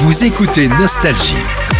Vous écoutez Nostalgie.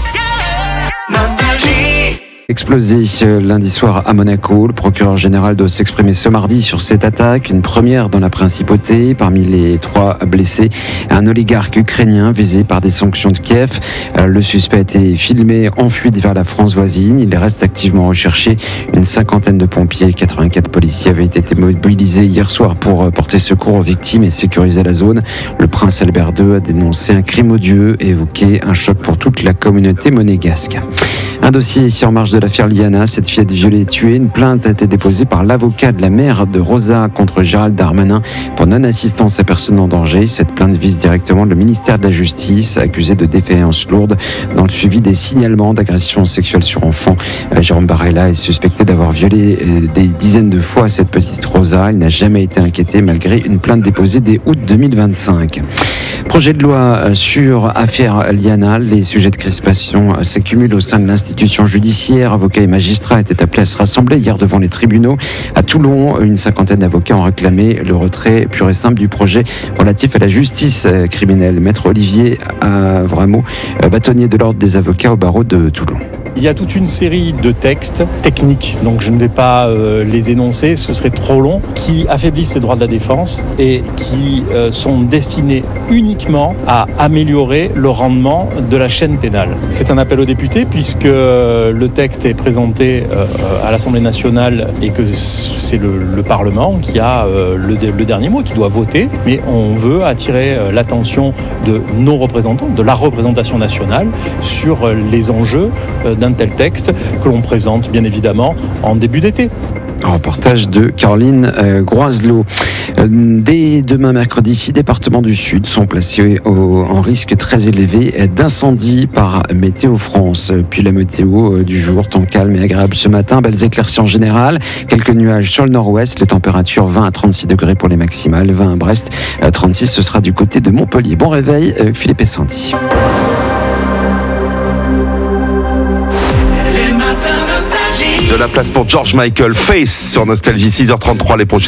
Explosé lundi soir à Monaco, le procureur général doit s'exprimer ce mardi sur cette attaque, une première dans la principauté. Parmi les 3 blessés, un oligarque ukrainien visé par des sanctions de Kiev. Le suspect a été filmé en fuite vers la France voisine. Il reste activement recherché. Une 50aine de pompiers et 84 policiers avaient été mobilisés hier soir pour porter secours aux victimes et sécuriser la zone. Le prince Albert II a dénoncé un crime odieux et évoqué un choc pour toute la communauté monégasque. Un dossier en marge de l'affaire Liana, cette fillette violée et tuée. Une plainte a été déposée par l'avocat de la mère de Rosa contre Gérald Darmanin pour non-assistance à personne en danger. Cette plainte vise directement le ministère de la Justice, accusé de défaillance lourde dans le suivi des signalements d'agressions sexuelles sur enfants. Jérôme Barella est suspecté d'avoir violé des dizaines de fois cette petite Rosa. Il n'a jamais été inquiété malgré une plainte déposée dès août 2025. Projet de loi sur affaire Liana. Les sujets de crispation s'accumulent au sein de l'institution judiciaire. Avocats et magistrats étaient appelés à se rassembler hier devant les tribunaux. À Toulon, une 50aine d'avocats ont réclamé le retrait pur et simple du projet relatif à la justice criminelle. Maître Olivier Avramot, bâtonnier de l'ordre des avocats au barreau de Toulon. Il y a toute une série de textes techniques, donc je ne vais pas les énoncer, ce serait trop long, qui affaiblissent les droits de la défense et qui sont destinés uniquement à améliorer le rendement de la chaîne pénale. C'est un appel aux députés puisque le texte est présenté à l'Assemblée nationale et que c'est le Parlement qui a le dernier mot, qui doit voter, mais on veut attirer l'attention de nos représentants, de la représentation nationale sur les enjeux d'un tel texte que l'on présente bien évidemment en début d'été. Reportage de Caroline Groiselot. Dès demain mercredi, 6 départements du Sud sont placés en risque très élevé d'incendie par Météo France. Puis la météo du jour, temps calme et agréable ce matin, belles éclaircies en général, quelques nuages sur le nord-ouest, les températures 20 à 36 degrés pour les maximales, 20 à Brest, 36 ce sera du côté de Montpellier. Bon réveil, Philippe et Sandy. De la place pour George Michael, Face sur Nostalgie, 6h33 les prochaines.